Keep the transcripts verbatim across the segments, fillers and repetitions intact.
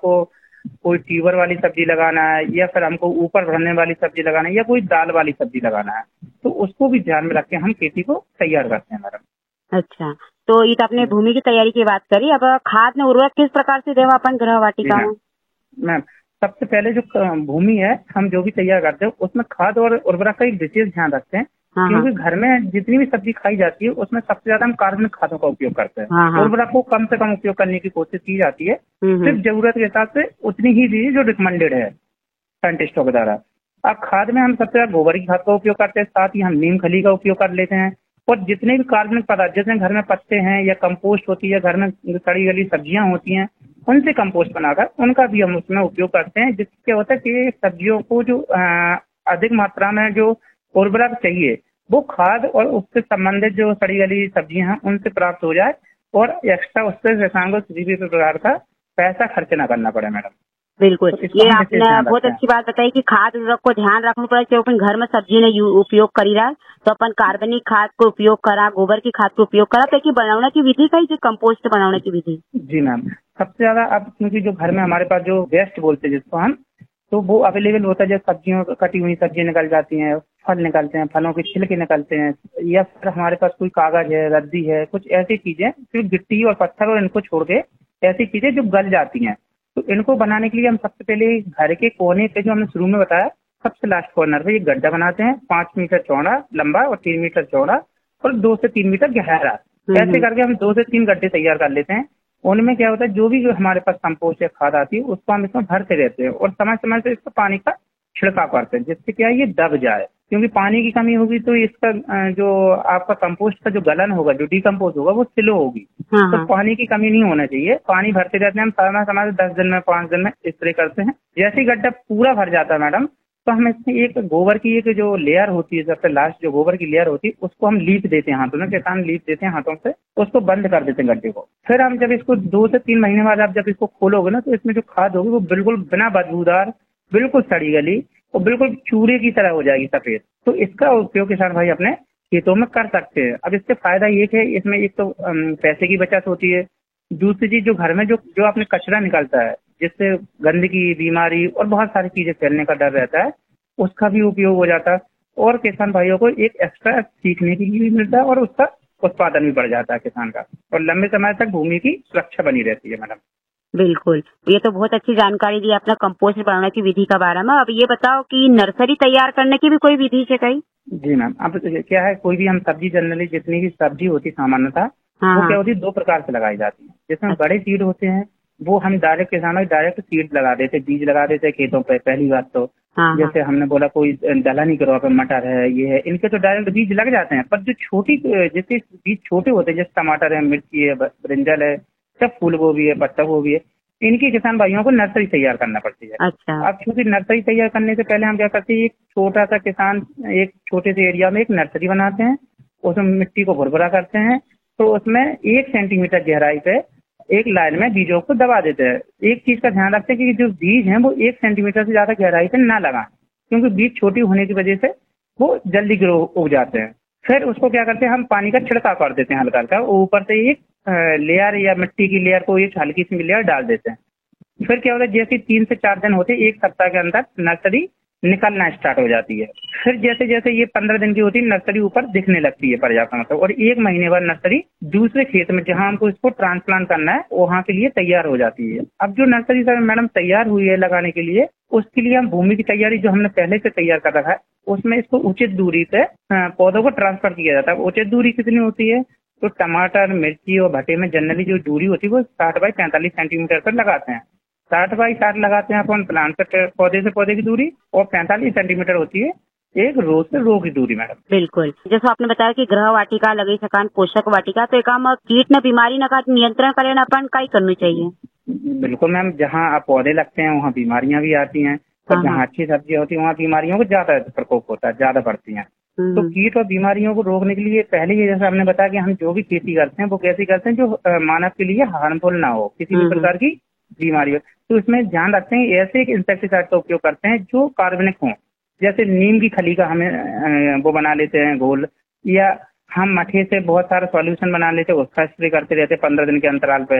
हमको कोई ट्यूबर वाली सब्जी लगाना है या फिर हमको ऊपर बढ़ने वाली सब्जी लगाना है या कोई दाल वाली सब्जी लगाना है, तो उसको भी ध्यान में रख के हम खेती को तैयार करते हैं मैडम। अच्छा, तो ये तो आपने भूमि की तैयारी की बात करी। अब खाद में उर्वरक किस प्रकार से देवा अपन गृह वाटिका में? मैम सबसे पहले जो भूमि है हम जो भी तैयार करते हैं उसमें खाद और उर्वरक का एक विशेष ध्यान रखते हैं, हाँ, क्योंकि घर में जितनी भी सब्जी खाई जाती है उसमें सबसे ज्यादा हम कार्बनिक खादों का उपयोग करते हैं। हाँ, हाँ। उर्वरक को कम से कम उपयोग करने की कोशिश की जाती है, सिर्फ जरूरत के हिसाब से उतनी ही दीजिए जो रिकमेंडेड है साइंटिस्टों के द्वारा। अब खाद में हम सबसे ज्यादा गोबर की खाद का उपयोग करते हैं, साथ ही हम नीम खली का उपयोग कर लेते हैं, और जितने भी कार्बनिक पदार्थ जितने घर में पत्ते हैं या कंपोस्ट होती है, घर में सड़ी गली सब्जियां होती हैं, उनसे कंपोस्ट बनाकर उनका भी हम उसमें उपयोग करते हैं, जिससे क्या होता है कि सब्जियों को जो आ, अधिक मात्रा में जो उर्वरक चाहिए वो खाद और उससे संबंधित जो सड़ी गली सब्जियां हैं उनसे प्राप्त हो जाए, और एक्स्ट्रा उससे किसान को किसी भी प्रकार का पैसा खर्च ना करना पड़े मैडम। बिल्कुल, तो ये आपने बहुत अच्छी बात बताई कि खाद उर्वरक को ध्यान रखना पड़े कि अपन घर में सब्जी ने उपयोग करी रहा है तो अपन कार्बनिक खाद को उपयोग करा, गोबर की खाद को उपयोग करा, ताकि बनाने की विधि का ही कंपोस्ट बनाने की विधि। जी मैम, सबसे ज्यादा अब क्योंकि जो घर में हमारे पास जो वेस्ट बोलते हैं जिसको हम, तो वो अवेलेबल होता है, जैसे सब्जियों कटी हुई सब्जी निकल जाती हैं, फल निकलते हैं, फलों के छिलके निकलते हैं, या फिर हमारे पास कोई कागज है, रद्दी है, कुछ ऐसी चीजें सिर्फ गिट्टी और पत्थर और इनको छोड़ के ऐसी चीजें जो गल जाती हैं, तो इनको बनाने के लिए हम सबसे पहले घर के कोने पे जो हमने शुरू में बताया सबसे लास्ट कॉर्नर पे एक गड्ढा बनाते हैं, पांच मीटर चौड़ा लंबा और तीन मीटर चौड़ा और दो से तीन मीटर गहरा। ऐसे करके हम दो से तीन गड्ढे तैयार कर लेते हैं। उनमें क्या होता है जो भी जो हमारे पास कंपोस्ट या खाद आती है उसको हम इसमें भरते रहते हैं और समय समय से इसको पानी का छिड़काव करते हैं, जिससे क्या है ये दब जाए, क्योंकि पानी की कमी होगी तो इसका जो आपका कंपोस्ट का जो गलन होगा, जो डिकम्पोज होगा वो स्लो होगी। हाँ, तो पानी की कमी नहीं होना चाहिए, पानी भरते रहते हैं हम समय समय दस दिन में पांच दिन में स्प्रे करते हैं। जैसे ही गड्ढा पूरा भर जाता है मैडम, तो हम इसमें एक गोबर की एक जो लेयर होती है, सबसे लास्ट जो गोबर की लेयर होती है उसको हम लीप देते हैं हाथों में, किसान लीप देते हैं हाथों से, उसको बंद कर देते हैं गड्ढे को। फिर हम जब इसको दो से तीन महीने बाद आप जब इसको खोलोगे ना, तो इसमें जो खाद होगी वो बिल्कुल बिना बदबूदार, बिल्कुल सड़ी गली और बिल्कुल चूरे की तरह हो जाएगी सफेद। तो इसका उपयोग किसान भाई अपने खेतों में कर सकते हैं। अब इससे फायदा ये है, इसमें एक तो पैसे की बचत होती है, दूसरी चीज जो घर में जो जो अपने कचरा निकलता है जिससे गंदगी, बीमारी और बहुत सारी चीजें फैलने का डर रहता है, उसका भी उपयोग हो जाता है और किसान भाइयों को एक एक्स्ट्रा सीखने के लिए भी मिलता है और उसका उत्पादन भी बढ़ जाता है किसान का, और लंबे समय तक भूमि की सुरक्षा बनी रहती है मैडम। बिल्कुल, ये तो बहुत अच्छी जानकारी दी अपना कंपोस्ट बनाने की विधि के बारे में। अब ये बताओ कि नर्सरी तैयार करने की भी कोई विधि है कहीं? जी मैम, अब क्या है, कोई भी हम सब्जी जनरली जितनी भी सब्जी होती सामान्यतः हाँ, वो क्या होती है दो प्रकार से लगाई जाती है। जिसमें अच्छा। बड़े सीड होते हैं वो हम डायरेक्ट किसानों डायरेक्ट सीड लगा देते, बीज लगा देते खेतों पे। पहली बात तो हाँ, जैसे हमने बोला कोई दलहनी क्रॉप है, मटर है, ये है, इनके तो डायरेक्ट बीज लग जाते हैं। पर जो छोटी जैसे बीज छोटे होते हैं, जैसे टमाटर है, मिर्ची है, ब्रिंजल है, सब फूल गोभी है, पत्ता गोभी है, इनकी किसान भाइयों को नर्सरी तैयार करना पड़ती है। अच्छा। अब क्योंकि नर्सरी तैयार करने से पहले हम क्या करते हैं, एक छोटा सा किसान एक छोटे से एरिया में एक नर्सरी बनाते हैं, उसमें मिट्टी को भुरभुरा करते हैं, तो उसमें एक सेंटीमीटर गहराई पे एक लाइन में बीजों को दबा देते हैं। एक चीज का ध्यान रखते हैं कि जो बीज हैं वो एक सेंटीमीटर से ज्यादा गहराई से ना लगाएं, क्योंकि बीज छोटी होने की वजह से वो जल्दी ग्रो उग जाते हैं। फिर उसको क्या करते हैं, हम पानी का छिड़काव कर देते हैं हल्का हल्का, ऊपर से एक लेयर या मिट्टी की लेयर को एक हल्की सी लेयर डाल देते हैं। फिर क्या होता है, जैसे तीन से चार दिन होते एक सप्ताह के अंदर नर्सरी निकलना स्टार्ट हो जाती है। फिर जैसे जैसे ये पंद्रह दिन की होती है नर्सरी ऊपर दिखने लगती है पर्याप्त मतलब, और एक महीने बाद नर्सरी दूसरे खेत में जहां हमको इसको ट्रांसप्लांट करना है वहां के लिए तैयार हो जाती है। अब जो नर्सरी सर मैडम तैयार हुई है लगाने के लिए, उसके लिए हम भूमि की तैयारी जो हमने पहले से तैयार कर रखा है उसमें इसको उचित दूरी पे पौधों को ट्रांसफर किया जाता है। उचित दूरी कितनी होती है, तो टमाटर, मिर्ची और भटे में जनरली जो दूरी होती है वो साठ बाई पैंतालीस सेंटीमीटर पर लगाते हैं। साठ बाई साठ लगाते हैं अपन प्लांट से पौधे से पौधे की दूरी, और पैंतालीस सेंटीमीटर होती है एक रो से रो की दूरी मैडम। बिल्कुल, जैसे आपने बताया कि गृह वाटिका लगे सकान पोषक वाटिका, तो एक हम कीट न बीमारी न का नियंत्रण करें अपन क्या करनी चाहिए? बिल्कुल मैम, जहाँ आप पौधे लगते हैं वहाँ बीमारियां भी आती हैं, और जहाँ अच्छी सब्जियां होती है वहाँ बीमारियों को ज्यादा प्रकोप होता है, ज्यादा बढ़ती हैं। तो कीट और बीमारियों को रोकने के लिए पहले ही जैसे हमने बताया कि हम जो भी खेती करते हैं वो कैसी करते हैं जो मानव के लिए हार्मफुल ना हो, किसी भी प्रकार की बीमारी हो। तो इसमें ध्यान रखते हैं ऐसे एक इंसेक्टिसाइड का उपयोग करते हैं जो कार्बनिक हों, जैसे नीम की खली का हमें वो बना लेते हैं घोल, या हम मठे से बहुत सारा सॉल्यूशन बना लेते हैं, उसका स्प्रे करते रहते हैं पंद्रह दिन के अंतराल पे।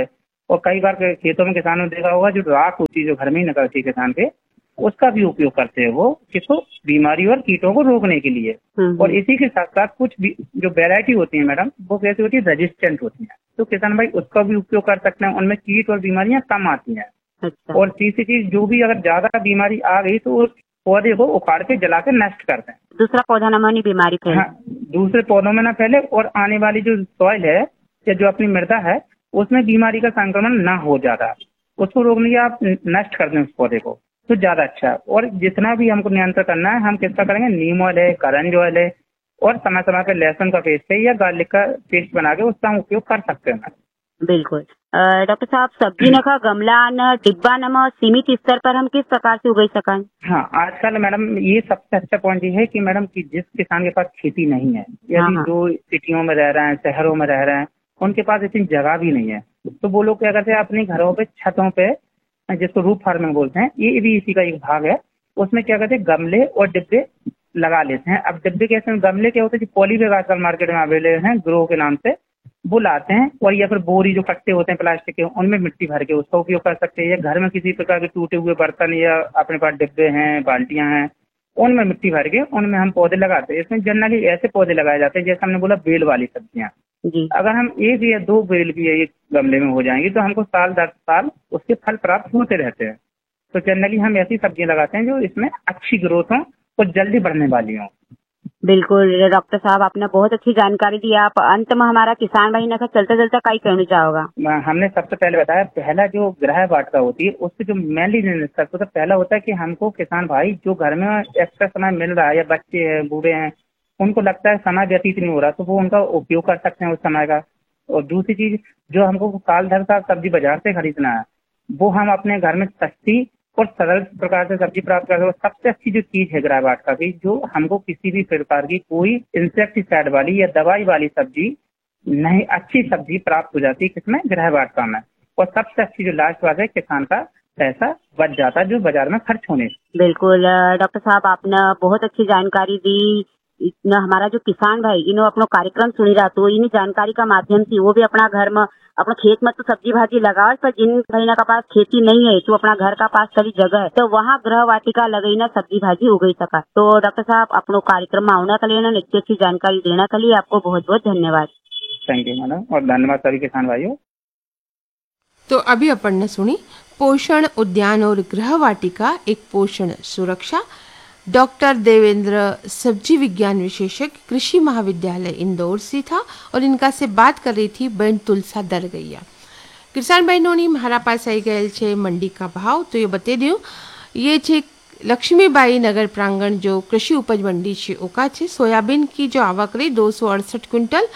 और कई बार के- खेतों में किसानों ने देखा होगा जो राख होती है जो घर में ही निकलती है किसान के, उसका भी उपयोग करते हैं वो, किसको, बीमारी और कीटों को रोकने के लिए। हम्म, और इसी के साथ साथ कुछ भी जो वेरायटी होती है मैडम, वो कैसी होती है, रेजिस्टेंट होती है, तो किसान भाई उसका भी उपयोग कर सकते हैं, उनमें कीट और बीमारियां कम आती हैं। अच्छा। और तीसरी चीज, जो भी अगर ज्यादा बीमारी आ गई तो उस पौधे को उखाड़ के जला के नष्ट कर दें। दूसरा पौधा न में बीमारी फैले। हाँ, दूसरे पौधों में ना फैले, और आने वाली जो सॉइल है या जो अपनी मृदा है उसमें बीमारी का संक्रमण ना हो ज्यादा, उसको रोकने के लिए आप नष्ट कर दें उस पौधे को, तो ज्यादा अच्छा है। और जितना भी हमको नियंत्रण करना है, हम किसका करेंगे, नीम ऑयल है, करंज ऑयल है, और समय समय पर लहसुन का पेस्ट है या गार्लिक का पेस्ट बना के उसका हम उपयोग कर सकते हैं। बिल्कुल। अ, डॉक्टर साहब, सब्जी न का गमला न डिब्बा न में सीमित स्तर पर हम किस प्रकार से उगाई सकें? हाँ, आजकल मैडम ये सबसे अच्छा पॉइंट ये है कि मैडम कि जिस किसान के पास खेती नहीं है, हाँ, यदि हाँ। जो सिटियों में रह रहे हैं, शहरों में रह रहे हैं, उनके पास इतनी जगह भी नहीं है, तो वो लोग क्या करते हैं, अपने घरों पे, छतों पे, जिसको रूफ फार्मिंग बोलते हैं, ये भी इसी का एक भाग है, उसमें क्या करते हैं, गमले और डिब्बे लगा लेते हैं। अब डिब्बे कैसे, गमले क्या होते हैं, पॉली बैग आजकल मार्केट में अवेलेबल हैं ग्रो के नाम से, वो लाते हैं, और या फिर बोरी जो कट्टे होते हैं प्लास्टिक के, उनमें मिट्टी भर के उसका उपयोग कर सकते हैं। या घर में किसी प्रकार के टूटे हुए बर्तन या अपने पास डिब्बे हैं, बाल्टियां हैं, उनमें मिट्टी भर के उनमें हम पौधे लगाते हैं। इसमें जनरली ऐसे पौधे लगाए जाते हैं, जैसे हमने बोला बेल वाली सब्जियां, जी। अगर हम एक या दो बेल भी एक गमले में हो जाएंगी तो हमको साल दर साल उसके फल प्राप्त होते रहते हैं। तो जनरली हम ऐसी सब्जियां लगाते हैं जो इसमें अच्छी ग्रोथ हो और जल्दी बढ़ने वाली हो। बिल्कुल डॉक्टर साहब, आपने बहुत अच्छी जानकारी दी। आप अंत में हमारा किसान भाई ने चलते चलते कई कहना चाहोगा? हमने सबसे पहले बताया, पहला जो गृह वाटिका होती है उससे जो मेनली निष्कर्ष होता है, पहला होता है कि हमको किसान भाई जो घर में एक्स्ट्रा समय मिल रहा है, या बच्चे हैं, बूढ़े हैं, उनको लगता है समय व्यतीत नहीं हो रहा, तो वो उनका उपयोग कर सकते हैं उस समय का। और दूसरी चीज, जो हमको साल भर का सब्जी बाजार से खरीदना है, वो हम अपने घर में सस्ती और सरल प्रकार से सब्जी प्राप्त कर सकते हैं। सबसे अच्छी जो चीज है गृह वाटिका की, जो हमको किसी भी प्रकार की कोई इंसेक्टिसाइड वाली या दवाई वाली सब्जी नहीं, अच्छी सब्जी प्राप्त हो जाती है किसमें, गृह वाटिका में। और सबसे अच्छी जो लास्ट बात है, किसान का पैसा बच जाता है जो बाजार में खर्च होने। बिल्कुल डॉक्टर साहब, आपने बहुत अच्छी जानकारी दी। इतना हमारा जो किसान भाई इन्हों अपनो कार्यक्रम सुनी रहा, तो इन जानकारी का माध्यम से वो भी अपना घर में, अपने खेत में तो सब्जी भाजी लगाओ, पर जिन भाई का पास खेती नहीं है, तो अपना घर का पास कभी जगह है, तो वहाँ गृह वाटिका लगाई ना सब्जी भाजी उगाई सका। तो डॉक्टर साहब, अपनो कार्यक्रम में आने के लिए ना इतनी अच्छी जानकारी देने के लिए आपको बहुत बहुत धन्यवाद। थैंक यू मैडम, और धन्यवाद सभी किसान भाइयों। तो अभी अपन ने सुनी पोषण उद्यान और गृह वाटिका एक पोषण सुरक्षा। डॉक्टर देवेंद्र सब्जी विज्ञान विशेषज्ञ, कृषि महाविद्यालय इंदौर से था, और इनका से बात कर रही थी बहन तुलसा दरगैया। किसान बहनों ने हमारा पास आई गए छे मंडी का भाव, तो ये बता दूं, ये छे लक्ष्मीबाई नगर प्रांगण जो कृषि उपज मंडी છે ओका છે। सोयाबीन की जो आवक रही दो सौ अड़सठ क्विंटल,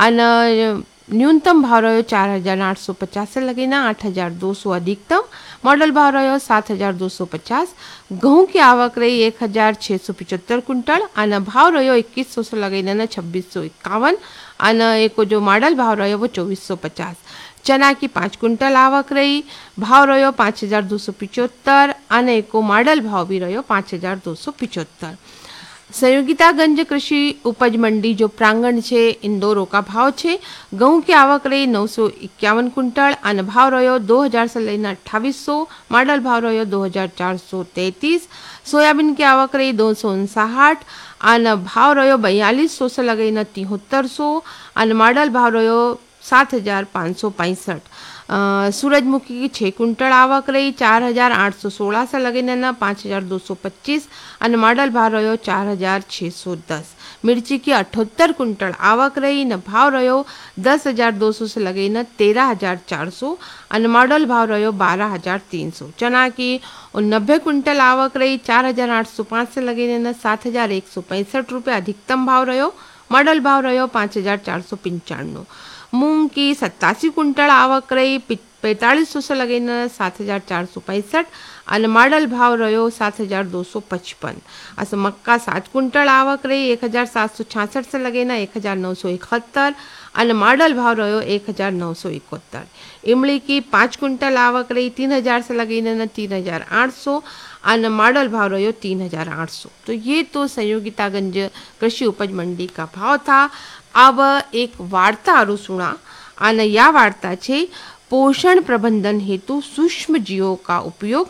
और न्यूनतम भाव रहो चार हजार आठ सौ पचास से लगेना आठ हजार दो सौ अधिकतम। मॉडल भाव रहो सात हजार दो सौ पचास। गेहूँ की आवक रही एक हजार छः सौ पिचहत्तर क्विंटल, और भाव रहो इक्कीस सौ से लगेना छब्बीस सौ इक्यावन, और एक जो मॉडल भाव रहो वो चौबीस सौ पचास। चना की पाँच कुंटल आवक रही, भाव रहो पाँच हजार दो सौ पिचहत्तर, और एक मॉडल भाव भी रहो पाँच हजार दो सौ पिचहत्तर। संयोगितागंज कृषि उपज मंडी जो प्रांगण है इंदौर का भाव है, गेहूँ की आवक रही नौ सौ इक्यावन कुंटल, और भाव रहो दो हजार से लेना अट्ठावीस सौ, मॉडल भाव रहो दो हजार चार सौ तैतीस। सोयाबीन की आवक रही दो सौ उनसाठ, और भाव रहो बयालीस सौ से लगेना तिहत्तर सौ, और मॉडल भाव रहो सात हजार पाँच सौ पैंसठ। सूरजमुखी की छः कुंटल आवक रही चार हजार आठ सौ सोलह से लगे न पाँच हजार दो सौ पच्चीस, और मॉडल भाव रहो चार हजार छः सौ दस। मिर्ची की अठहत्तर कुंटल आवक रही न भाव रहो दस हजार दो सौ से लगे न तेरह हजार चार सौ, और मॉडल भाव रहो बारह हजार तीन सौ। चना की नब्बे कुंटल आवक रही चार हजार आठ सौ पाँच से लगे न सात हजार एक सौ पैंसठ रुपये अधिकतम भाव रहो, मॉडल भाव रहो पाँच हजार चार सौ पंचानवे। मूंग की सत्तासी कुंटल आवक रही पैंतालीस सौ से लगे न सात हजार चार सौ पैंसठ, और मॉडल भाव रहो सात हजार दो सौ पचपन। अस मक्का सात कुंटल आवक रही एक हजार सात सौ छियासठ से लगे न एक हजार नौ सौ इकहत्तर, और मॉडल भाव रहो एक हजार नौ सौ इकहत्तर। इमली की पाँच कुंटल आवक रही तीन हजार से लगे न तीन हजार आठ सौ, और मॉडल भाव रहो तीन हजार आठ सौ। तो ये तो संयोगितागंज कृषि उपज मंडी का भाव था। अब एक वार्ता सुना, અને या वार्ता छे पोषण प्रबंधन हेतु सूक्ष्म जीवों का उपयोग